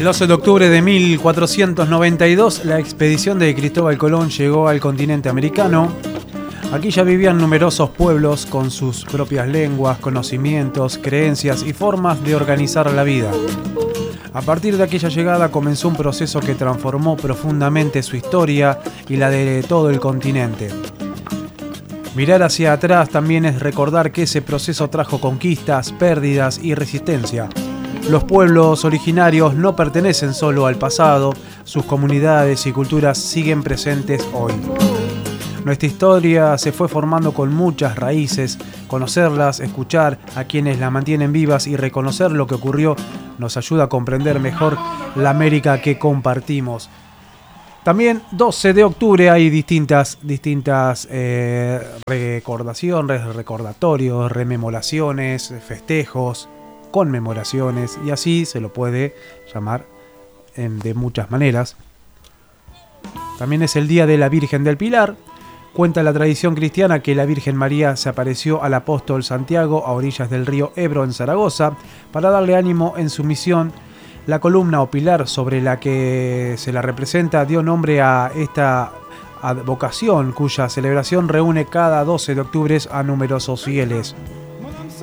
El 12 de octubre de 1492, la expedición de Cristóbal Colón llegó al continente americano. Aquí ya vivían numerosos pueblos con sus propias lenguas, conocimientos, creencias y formas de organizar la vida. A partir de aquella llegada comenzó un proceso que transformó profundamente su historia y la de todo el continente. Mirar hacia atrás también es recordar que ese proceso trajo conquistas, pérdidas y resistencia. Los pueblos originarios no pertenecen solo al pasado, sus comunidades y culturas siguen presentes hoy. Nuestra historia se fue formando con muchas raíces. Conocerlas, escuchar a quienes la mantienen vivas y reconocer lo que ocurrió nos ayuda a comprender mejor la América que compartimos. También 12 de octubre hay distintas recordaciones, recordatorios, rememoraciones, festejos, conmemoraciones, y así se lo puede llamar de muchas maneras. También es el Día de la Virgen del Pilar. Cuenta la tradición cristiana que la Virgen María se apareció al apóstol Santiago a orillas del río Ebro en Zaragoza para darle ánimo en su misión. La columna o pilar sobre la que se la representa dio nombre a esta advocación, cuya celebración reúne cada 12 de octubre a numerosos fieles.